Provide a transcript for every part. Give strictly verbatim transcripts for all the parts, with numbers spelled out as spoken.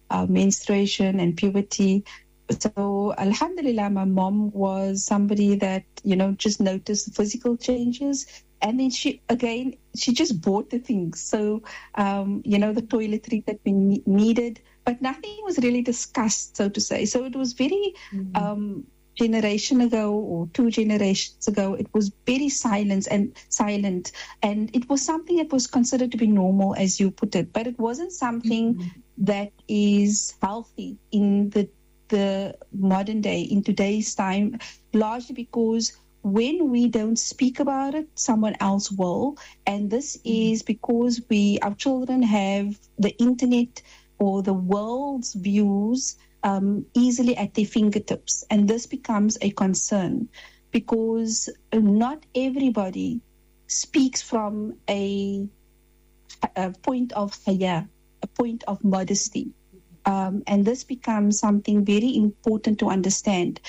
uh, menstruation and puberty. So, alhamdulillah, my mom was somebody that, you know, just noticed the physical changes. And then she, again, she just bought the things. So, um, you know, the toiletries that we ne- needed, but nothing was really discussed, so to say. So it was very, Mm-hmm. um, generation ago or two generations ago, it was very silent and silent. And it was something that was considered to be normal, as you put it, but it wasn't something Mm-hmm. that is healthy in the the modern day, in today's time, largely because when we don't speak about it, someone else will. And this is because we, our children have the internet or the world's views um, easily at their fingertips. And this becomes a concern because not everybody speaks from a, a point of haya, a point of modesty. Um, and this becomes something very important to understand.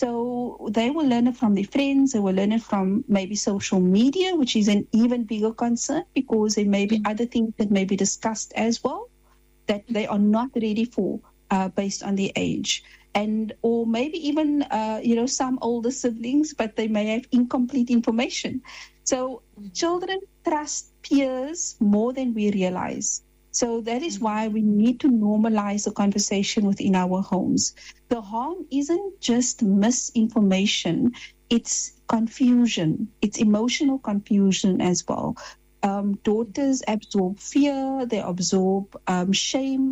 So they will learn it from their friends, they will learn it from maybe social media, which is an even bigger concern because there may be other things that may be discussed as well that they are not ready for uh, based on their age. And or maybe even uh, you know some older siblings, but they may have incomplete information. So children trust peers more than we realize. So that is why we need to normalize the conversation within our homes. The harm isn't just misinformation, it's confusion, it's emotional confusion as well. Um, daughters absorb fear, they absorb um, shame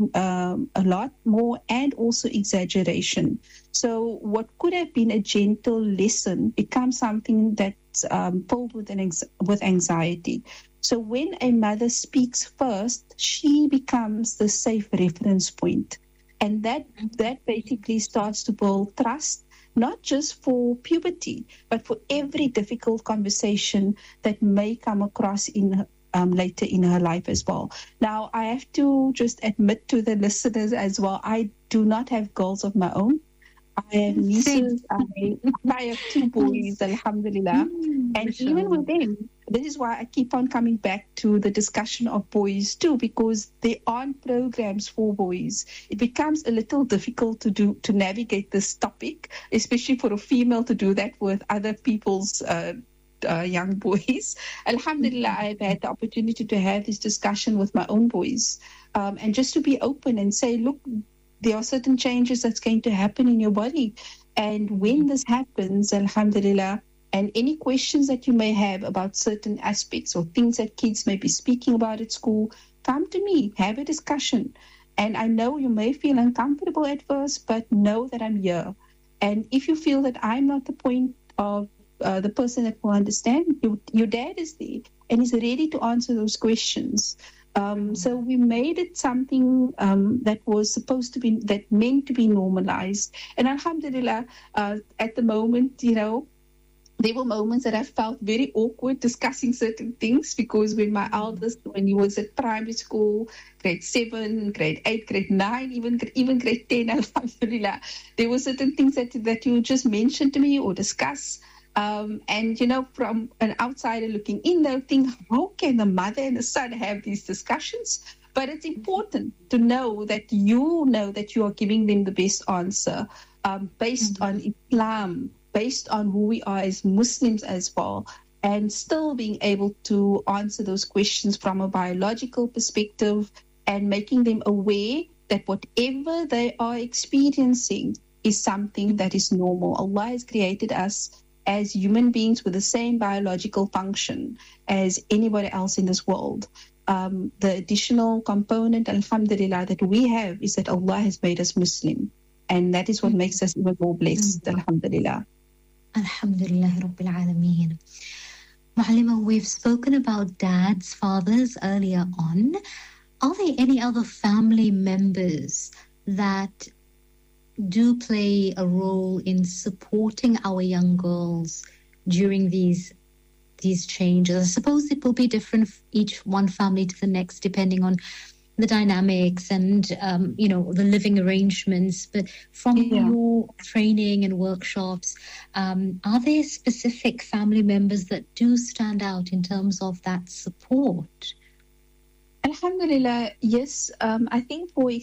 um, a lot more, and also exaggeration. So what could have been a gentle lesson becomes something that's um, filled with, an ex- with anxiety. So when a mother speaks first, she becomes the safe reference point. And that that basically starts to build trust, not just for puberty, but for every difficult conversation that may come across in um, later in her life as well. Now, I have to just admit to the listeners as well, I do not have girls of my own. I have nieces. I, I have two boys, alhamdulillah. Mm, And even mashallah. with them, this is why I keep on coming back to the discussion of boys too, because there aren't programs for boys. It becomes a little difficult to do to navigate this topic, especially for a female to do that with other people's uh, uh, young boys. Alhamdulillah, I've had the opportunity to have this discussion with my own boys, um, and just to be open and say, look, there are certain changes that's going to happen in your body. And when this happens, alhamdulillah, and any questions that you may have about certain aspects or things that kids may be speaking about at school, come to me, have a discussion. And I know you may feel uncomfortable at first, but know that I'm here. And if you feel that I'm not the point of uh, the person that will understand, you, your dad is there and is ready to answer those questions. Um, so we made it something um, that was supposed to be, that meant to be normalized. And alhamdulillah, uh, at the moment, you know, there were moments that I felt very awkward discussing certain things because when my eldest, when he was at primary school, grade seven, grade eight, grade nine, even even grade ten, alhamdulillah, there were certain things that that you just mentioned to me or discuss. Um, and, you know, from an outsider looking in, they'll think, how can the mother and the son have these discussions? But it's important to know that you know that you are giving them the best answer um, based mm-hmm. on Islam, based on who we are as Muslims as well, and still being able to answer those questions from a biological perspective and making them aware that whatever they are experiencing is something that is normal. Allah has created us as human beings with the same biological function as anybody else in this world. Um, the additional component, alhamdulillah, that we have is that Allah has made us Muslim. And that is what makes us even more blessed, alhamdulillah. Alhamdulillah Rabbil Alameen. Mu'allima, we've spoken about dads, fathers earlier on. Are there any other family members that do play a role in supporting our young girls during these these changes? I suppose it will be different each one family to the next depending on the dynamics and um, you know the living arrangements, but from yeah. your training and workshops, um, are there specific family members that do stand out in terms of that support? Alhamdulillah, yes. Um, I think for extended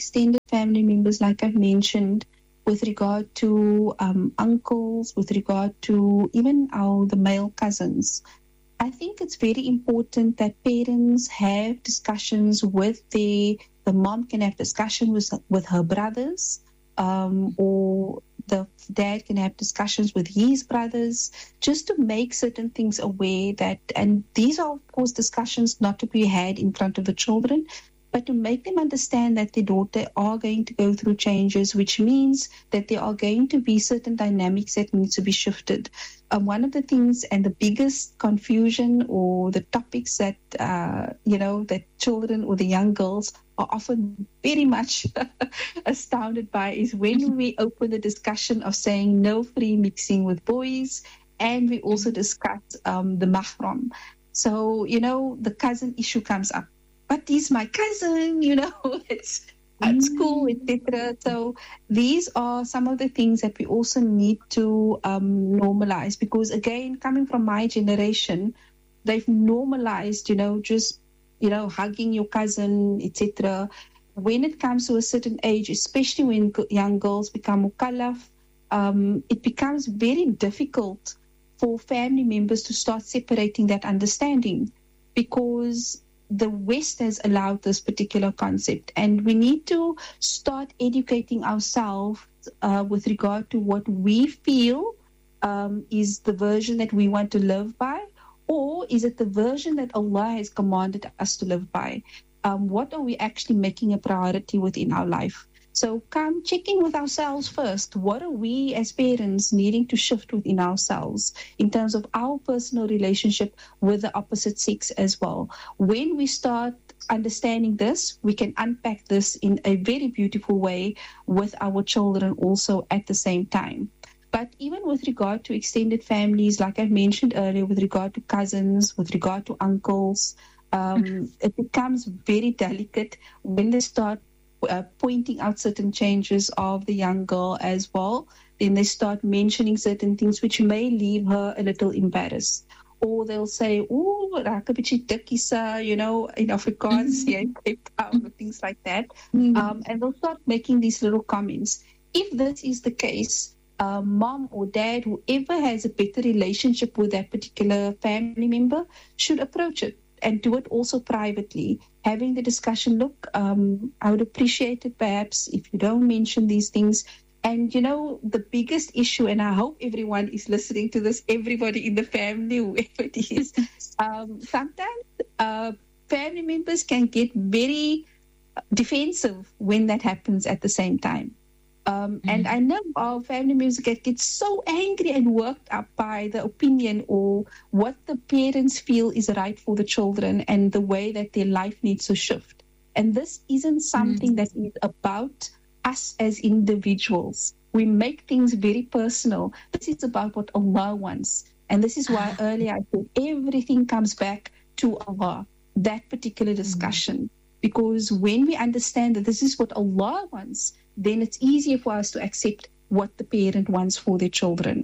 family members, like I've mentioned, with regard to um, uncles, with regard to even our the male cousins. I think it's very important that parents have discussions with the the mom can have discussion with with her brothers, um, or the dad can have discussions with his brothers, just to make certain things aware that, and these are of course discussions not to be had in front of the children, but to make them understand that their daughter are going to go through changes, which means that there are going to be certain dynamics that need to be shifted. Um, one of the things and the biggest confusion or the topics that, uh, you know, that children or the young girls are often very much astounded by is when we open the discussion of saying no free mixing with boys, and we also discuss um, the mahram. So, you know, the cousin issue comes up. But he's my cousin, you know, it's at mm. school, et cetera. So these are some of the things that we also need to um, normalize, because again, coming from my generation, they've normalized, you know, just, you know, hugging your cousin, et cetera. When it comes to a certain age, especially when young girls become mukallaf, um, it becomes very difficult for family members to start separating that understanding, because the West has allowed this particular concept, and we need to start educating ourselves uh, with regard to what we feel um, is the version that we want to live by, or is it the version that Allah has commanded us to live by? Um, what are we actually making a priority within our life? So come check in with ourselves first. What are we as parents needing to shift within ourselves in terms of our personal relationship with the opposite sex as well? When we start understanding this, we can unpack this in a very beautiful way with our children also at the same time. But even with regard to extended families, like I've mentioned earlier, with regard to cousins, with regard to uncles, um, it becomes very delicate when they start Uh, pointing out certain changes of the young girl as well. Then they start mentioning certain things which may leave her a little embarrassed. Or they'll say, oh, raak 'n bietjie dikkie sa, you know, in Afrikaans, yeah, Cape Town, or things like that. Mm-hmm. Um, and they'll start making these little comments. If this is the case, uh, mom or dad, whoever has a better relationship with that particular family member, should approach it and do it also privately, having the discussion, look, um, I would appreciate it perhaps if you don't mention these things. And, you know, the biggest issue, and I hope everyone is listening to this, everybody in the family, whoever it is, um, sometimes uh, family members can get very defensive when that happens at the same time. Um, mm-hmm. And I know our family members get, get so angry and worked up by the opinion or what the parents feel is right for the children and the way that their life needs to shift. And this isn't something mm-hmm. that is about us as individuals. We make things very personal. This is about what Allah wants. And this is why earlier I said everything comes back to Allah, that particular discussion. Mm-hmm. Because when we understand that this is what Allah wants, then it's easier for us to accept what the parent wants for their children.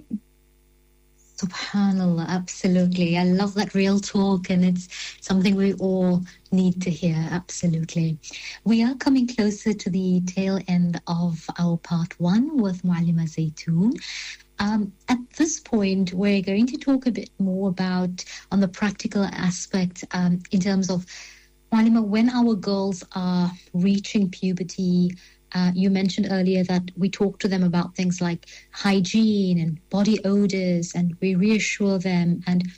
Subhanallah, absolutely. I love that real talk, and it's something we all need to hear, absolutely. We are coming closer to the tail end of our part one with Muallima Zaytoon. Um, at this point, we're going to talk a bit more about on the practical aspect um, in terms of, Muallima, when our girls are reaching puberty. Uh, you mentioned earlier that we talk to them about things like hygiene and body odors, and we reassure them. And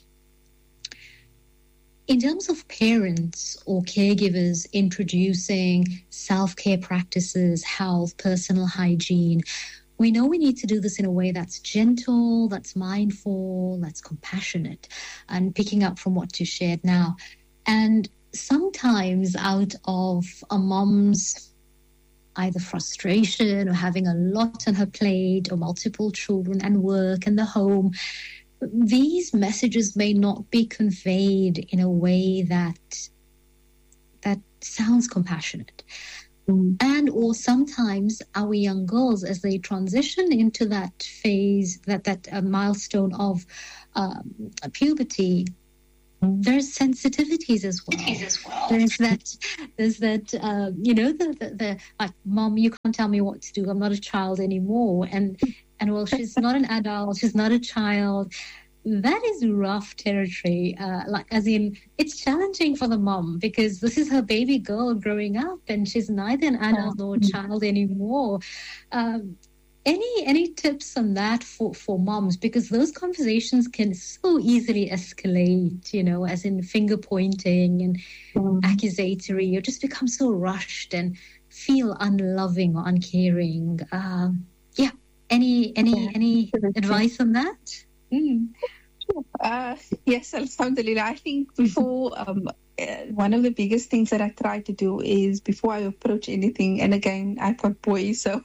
in terms of parents or caregivers introducing self-care practices, health, personal hygiene, we know we need to do this in a way that's gentle, that's mindful, that's compassionate, and picking up from what you shared now. And sometimes out of a mom's either frustration or having a lot on her plate or multiple children and work and the home, these messages may not be conveyed in a way that that sounds compassionate. Mm. And or sometimes our young girls, as they transition into that phase, that, that uh, milestone of um, puberty, there's sensitivities as well. There's that, there's that, uh, you know, the, the, the like, Mom, you can't tell me what to do. I'm not a child anymore. And, and well, she's not an adult. She's not a child. That is rough territory. Uh, like, as in, it's challenging for the mom because this is her baby girl growing up and she's neither an adult nor a child anymore. Um, Any any tips on that for, for moms? Because those conversations can so easily escalate, you know, as in finger pointing and mm. accusatory. You just become so rushed and feel unloving or uncaring. Um, yeah. Any any yeah. any advice on that? Mm. Uh, yes, alhamdulillah. I think before um, uh, one of the biggest things that I try to do is before I approach anything, and again, I've got boys, so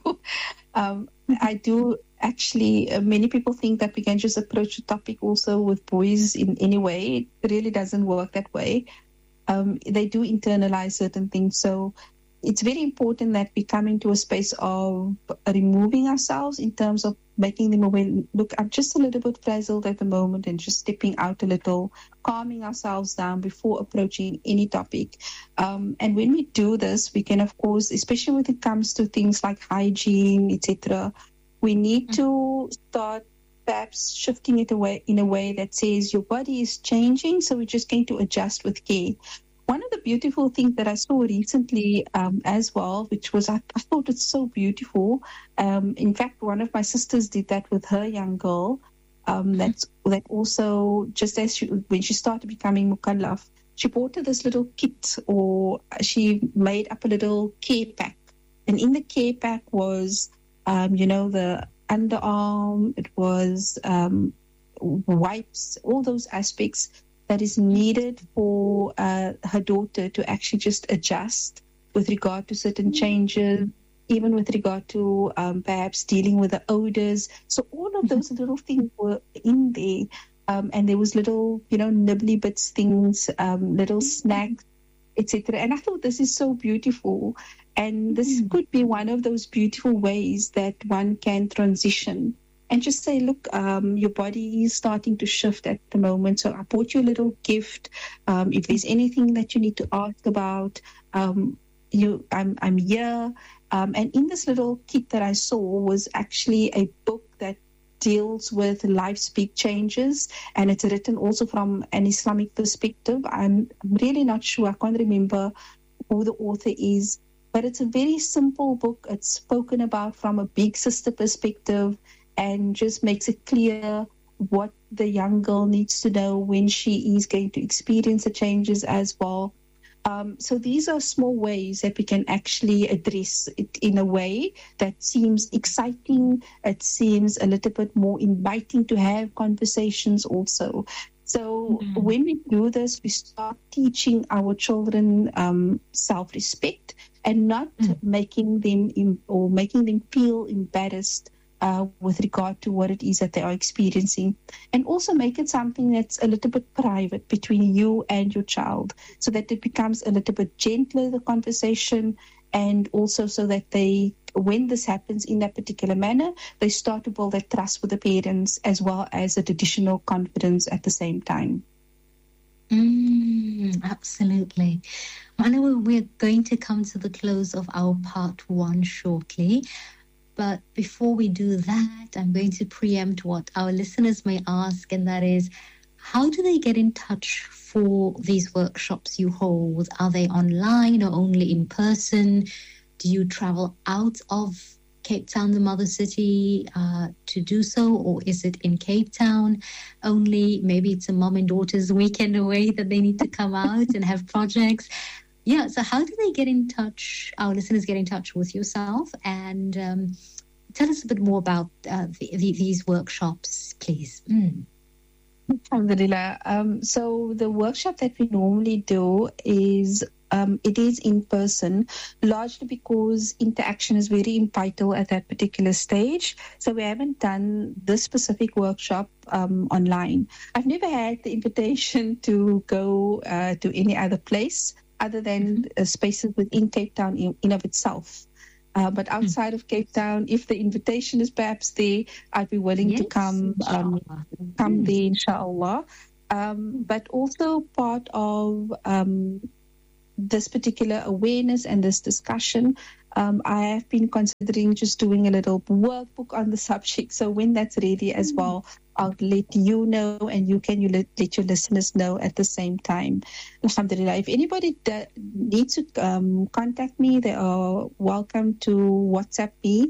um, I do actually, uh, many people think that we can just approach the topic also with boys in any way. It really doesn't work that way. Um, they do internalize certain things. So it's very important that we come into a space of removing ourselves in terms of making them aware, look, I'm just a little bit frazzled at the moment, and just stepping out a little, calming ourselves down before approaching any topic. Um, and when we do this, we can, of course, especially when it comes to things like hygiene, et cetera, we need to start perhaps shifting it away in a way that says your body is changing, so we're just going to adjust with care. One of the beautiful things that I saw recently um, as well, which was, I, I thought it's so beautiful. Um, in fact, one of my sisters did that with her young girl. Um, that's, that also, just as she, when she started becoming mukallaf, she bought her this little kit, or she made up a little care pack. And in the care pack was, um, you know, the underarm, it was um, wipes, all those aspects that is needed for uh, her daughter to actually just adjust with regard to certain changes, even with regard to um, perhaps dealing with the odors. So all of those little things were in there. Um, and there was little, you know, nibbly bits things, um, little snacks, et cetera. And I thought this is so beautiful. And this mm. could be one of those beautiful ways that one can transition and just say, look, um, your body is starting to shift at the moment. So I bought you a little gift. Um, if there's anything that you need to ask about, um, you, I'm, I'm here. Um, and in this little kit that I saw was actually a book that deals with life speed changes, and it's written also from an Islamic perspective. I'm really not sure. I can't remember who the author is, but it's a very simple book. It's spoken about from a big sister perspective, and just makes it clear what the young girl needs to know when she is going to experience the changes as well. Um, so these are small ways that we can actually address it in a way that seems exciting. It seems a little bit more inviting to have conversations also. So mm-hmm. when we do this, we start teaching our children um, self-respect and not mm-hmm. making them in, or making them feel embarrassed Uh, with regard to what it is that they are experiencing, and also make it something that's a little bit private between you and your child, so that it becomes a little bit gentler, the conversation, and also so that they, when this happens in that particular manner, they start to build that trust with the parents as well as that additional confidence at the same time. Mm, absolutely. Manu, we're going to come to the close of our part one shortly. But before we do that, I'm going to preempt what our listeners may ask, and that is, how do they get in touch for these workshops you hold? Are they online or only in person? Do you travel out of Cape Town, the mother city, uh, to do so? Or is it in Cape Town only? Maybe it's a mom and daughter's weekend away that they need to come out and have projects. Yeah, so how do they get in touch, our listeners get in touch with yourself? And um, tell us a bit more about uh, the, the, these workshops, please. Mm. Alhamdulillah. Um, so the workshop that we normally do is, um, it is in person, largely because interaction is very vital at that particular stage. So we haven't done this specific workshop um, online. I've never had the invitation to go uh, to any other place other than uh, spaces within Cape Town in, in of itself. Uh, but outside mm. of Cape Town, if the invitation is perhaps there, I'd be willing yes, to come um, come mm. there, inshallah. Um, but also part of um, this particular awareness and this discussion, um, I have been considering just doing a little workbook on the subject. So when that's ready as well, I'll let you know, and you can you let, let your listeners know at the same time. Alhamdulillah. If anybody that needs to um, contact me, they are welcome to WhatsApp me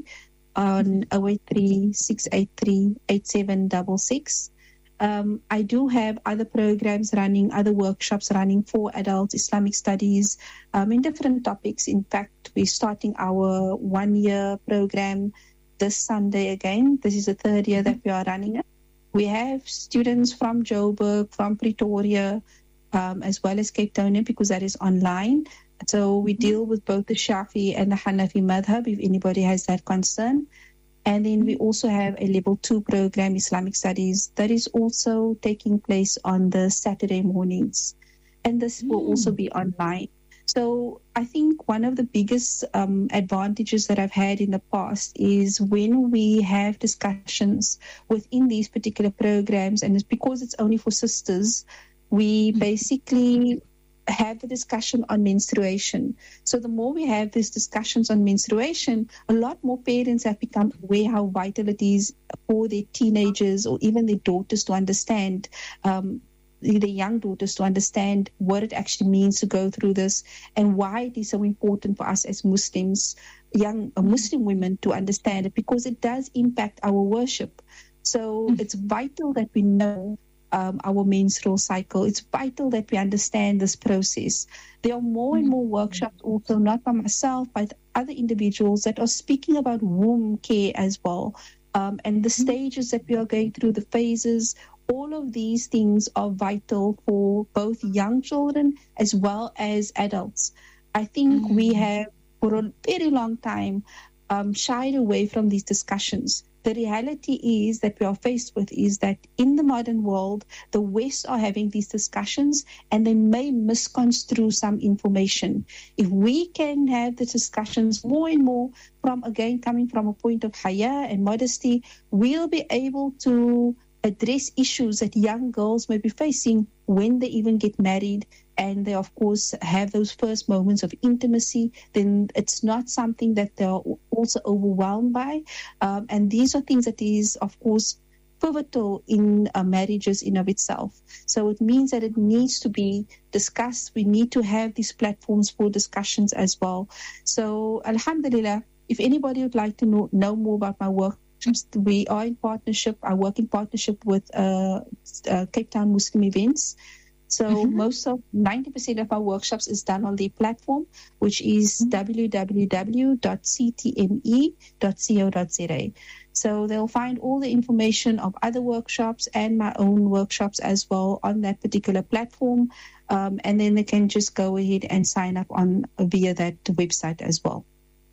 on zero eight three, six eight three, eight seven six six. Um, I do have other programs running, other workshops running for adults, Islamic studies, um, in different topics. In fact, we're starting our one-year program this Sunday again. This is the third year that we are running it. We have students from Joburg, from Pretoria, um, as well as Cape Town, because that is online. So we deal with both the Shafi and the Hanafi madhab, if anybody has that concern. And then we also have a level two program, Islamic Studies, that is also taking place on the Saturday mornings. And this mm. will also be online. So I think one of the biggest um, advantages that I've had in the past is when we have discussions within these particular programs, and it's because it's only for sisters, we basically have the discussion on menstruation. So the more we have these discussions on menstruation, a lot more parents have become aware how vital it is for their teenagers or even their daughters to understand, um, the young daughters to understand what it actually means to go through this and why it is so important for us as Muslims, young uh, Muslim women, to understand it, because it does impact our worship. So mm-hmm. it's vital that we know Um, our menstrual cycle. It's vital that we understand this process. There are more and more workshops also, not by myself, but other individuals that are speaking about womb care as well, um, and the stages that we are going through, the phases. All of these things are vital for both young children as well as adults. I think mm-hmm. we have, for a very long time, um, shied away from these discussions. The reality is that we are faced with is that in the modern world, the West are having these discussions and they may misconstrue some information. If we can have the discussions more and more from, again, coming from a point of haya and modesty, we'll be able to address issues that young girls may be facing when they even get married and they, of course, have those first moments of intimacy. Then it's not something that they're also overwhelmed by. Um, and these are things that is, of course, pivotal in uh, marriages in of itself. So it means that it needs to be discussed. We need to have these platforms for discussions as well. So, alhamdulillah, if anybody would like to know, know more about my work, we are in partnership, I work in partnership with uh, uh, Cape Town Muslim Events. So mm-hmm. most of, ninety percent of our workshops is done on the platform, which is mm-hmm. w w w dot c t m e dot co dot z a. So they'll find all the information of other workshops and my own workshops as well on that particular platform. Um, and then they can just go ahead and sign up on via that website as well.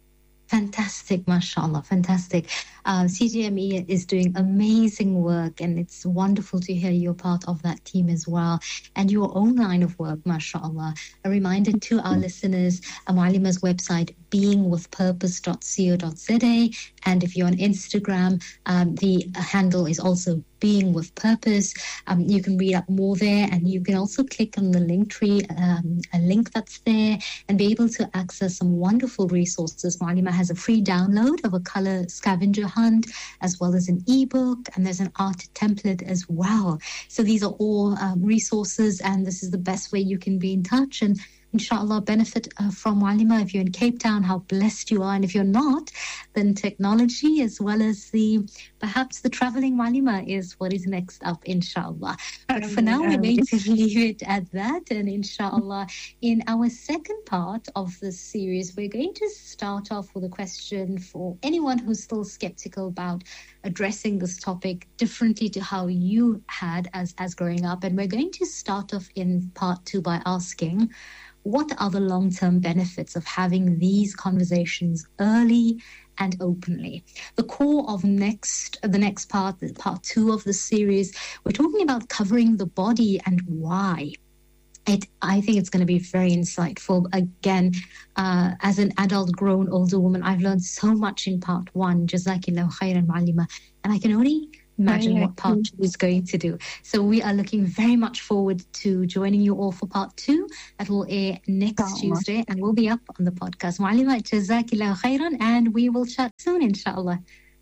Fantastic, mashallah, fantastic. Uh, C T M E is doing amazing work, and it's wonderful to hear you're part of that team as well, and your own line of work, mashallah. A reminder to our listeners, Muallima's website, being with purpose dot co dot z a, and if you're on Instagram, um, the handle is also Being with Purpose. Um, you can read up more there, and you can also click on the link tree, um, a link that's there, and be able to access some wonderful resources. Muallima has a free download of a color scavenger hunt, as well as an ebook, and there's an art template as well. So these are all um, resources, and this is the best way you can be in touch and inshallah benefit uh, from Muallima. If you're in Cape Town, how blessed you are. And if you're not, then technology as well as the perhaps the traveling Muallima is what is next up, inshallah. But for now, we're going to leave it at that. And inshallah, in our second part of this series, we're going to start off with a question for anyone who's still skeptical about addressing this topic differently to how you had as, as growing up. And we're going to start off in part two by asking, what are the long-term benefits of having these conversations early and openly? The core of next, the next part, part two of the series, we're talking about covering the body and why. It, I think it's going to be very insightful. Again, uh, as an adult, grown, older woman, I've learned so much in part one. Jazakillahu khairan, Muallima. And I can only imagine what part two is going to do. So we are looking very much forward to joining you all for part two. That will air next Tuesday and will be up on the podcast. Mu'allima, jazakillahu khairan, and we will chat soon, inshallah.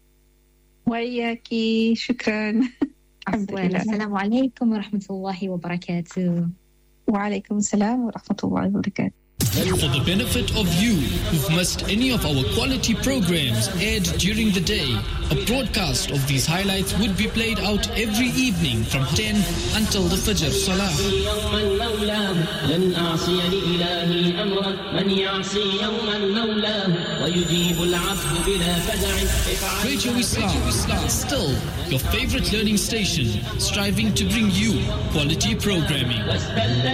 وياكي شكرا. السلام عليكم ورحمة الله وبركاته. وعليكم السلام ورحمة الله وبركاته. For the benefit of you who've missed any of our quality programs aired during the day, a broadcast of these highlights would be played out every evening from ten until the Fajr Salah. Radio Islam, still your favorite learning station, striving to bring you quality programming.